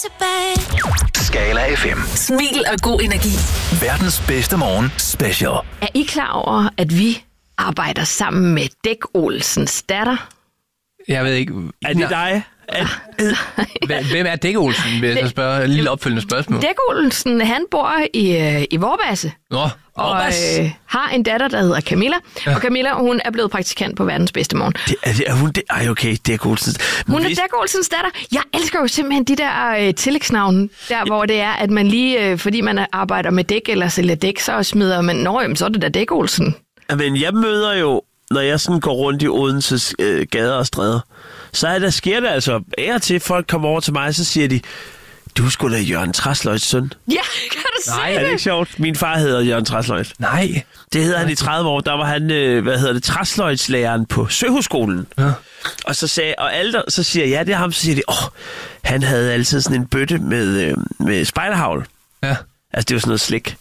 Skala FM. Smil og god energi. Verdens bedste morgen special. Er I klar over, at vi arbejder sammen med Dæk Olsens datter? Jeg ved ikke. Er det dig? Hvem er Dæk Olsen, vil jeg så spørge? Et lille opfølgende spørgsmål. Dæk Olsen, han bor i Vorbasse. Nå, Og har en datter, der hedder Camilla. Ja. Og Camilla, hun er blevet praktikant på Verdens bedste morgen. Er hun det? Ej, okay, Dæk Olsen. Hun er Dæk Olsens datter. Jeg elsker jo simpelthen de der tillægsnavne, der hvor det er, at man lige, fordi man arbejder med dæk eller sælger dæk, så smider man, så er det da Dæk Olsen. Men jeg møder jo, når jeg sådan går rundt i Odenses gader og stræder, så sker det altså af og til, folk kommer over til mig, og så siger de, du er sgu da Jørgen Træsløjts søn. Ja, kan du se Nej, er det ikke sjovt? Min far hedder Jørgen Træsløjt. nej. Det hedder han i 30 år. Der var han, træsløjtslæreren på Søhusskolen. Ja. Og så sagde, og alle så siger ja, det er ham, så siger de, han havde altid sådan en bøtte med spejderhavl. Ja. Altså, det var sådan noget slik.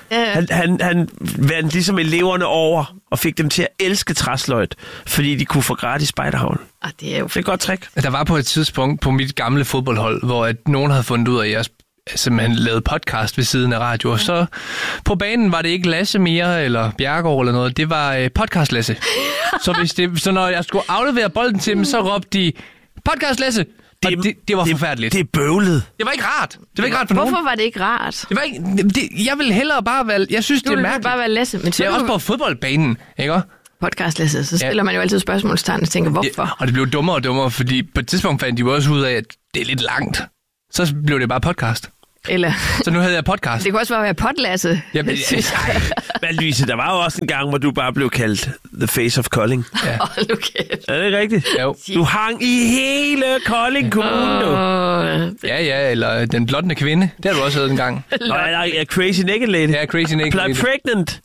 Han vandt ligesom eleverne over og fik dem til at elske træsløjt, fordi de kunne få gratis spejderhavl. Det er jo Det er et godt trick. Der var på et tidspunkt på mit gamle fodboldhold, hvor at nogen havde fundet ud af, at jeg simpelthen lavede podcast ved siden af radio. Og så på banen var det ikke Lasse mere, eller Bjergård eller noget. Det var podcast Lasse. Så når jeg skulle aflevere bolden til dem, så råbte de, podcast Lasse! Det var forfærdeligt. Det er bøvlet. Det var ikke rart. Det var ikke rart for nogen. Hvorfor var det ikke rart? Det var ikke, jeg ville hellere bare være... Jeg synes, det er mærkeligt. Bare være Lasse. Men så det er også på fodboldbanen, ikke? Podcast Lasse, så stiller man jo altid spørgsmålstegn og tænker, hvorfor? Ja, og det blev dummere og dummere, fordi på et tidspunkt fandt de jo også ud af, at det er lidt langt. Så blev det bare podcast. Eller... Så nu hedder jeg podcast. Det kunne også bare være Podlasse. Jamen, Men Louise, der var jo også en gang, hvor du bare blev kaldt The Face of Kolding. Ja. Hold nu kæft. Er det rigtigt? Jo. Du hang i hele Kolding Kommune, du. Ja, eller den blonde kvinde. Det har du også heddet en gang. Nej, Crazy Naked Lady. Ja, Crazy Naked Lady. Pregnant.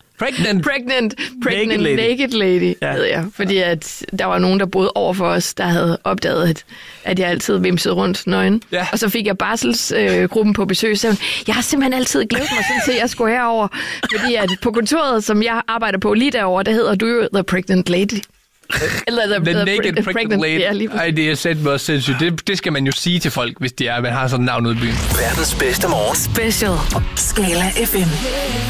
Naked Lady, ja. ved jeg. Fordi at der var nogen, der boede over for os, der havde opdaget, at jeg altid vimsede rundt nøgen. Ja. Og så fik jeg barselsgruppen på besøg, så jeg har simpelthen altid glædet mig sådan til, at jeg skulle herover. Fordi at på kontoret, som jeg arbejder på lige derovre, der hedder du jo The Pregnant Lady. Eller The Naked Pregnant Lady. Ja, ej, det er sæt mig også sindssygt. Det skal man jo sige til folk, hvis man har sådan et navn ude i byen. Verdens bedste morgen Special. Skala FM.